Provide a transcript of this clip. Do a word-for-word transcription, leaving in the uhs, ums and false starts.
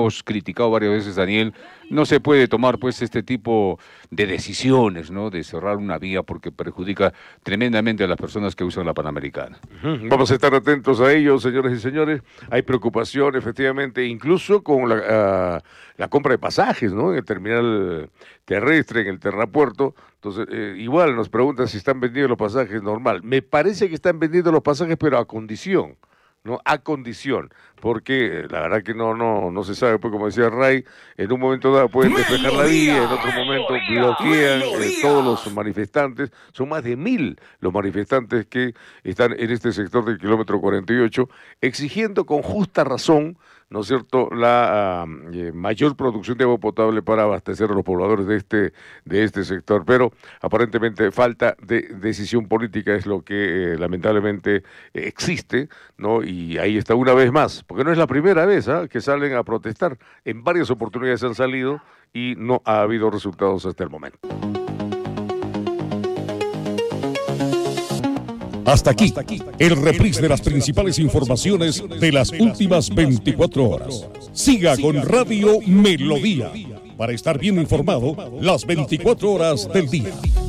hemos criticado varias veces, Daniel, no se puede tomar pues este tipo de decisiones, ¿no? De cerrar una vía porque perjudica tremendamente a las personas que usan la Panamericana. Uh-huh. Vamos a estar atentos a ello, señores y señores. Hay preocupación, efectivamente, incluso con la, uh, la compra de pasajes, ¿no? En el terminal terrestre, en el terrapuerto. Entonces, eh, igual nos preguntan si están vendiendo los pasajes normal. Me parece que están vendiendo los pasajes, pero a condición. ¿No? A condición, porque la verdad que no no no se sabe, pues como decía Ray, en un momento dado pueden despejar la vía, en otro momento bloquean eh, todos los manifestantes, son más de mil los manifestantes que están en este sector del kilómetro cuarenta y ocho, exigiendo con justa razón, ¿no es cierto?, la uh, eh, mayor producción de agua potable para abastecer a los pobladores de este, de este sector, pero aparentemente falta de decisión política es lo que eh, lamentablemente eh, existe, ¿no? Y ahí está una vez más, porque no es la primera vez ¿eh? que salen a protestar, en varias oportunidades han salido y no ha habido resultados hasta el momento. Hasta aquí, el reprise de las principales informaciones de las últimas veinticuatro horas. Siga con Radio Melodía para estar bien informado las veinticuatro horas del día.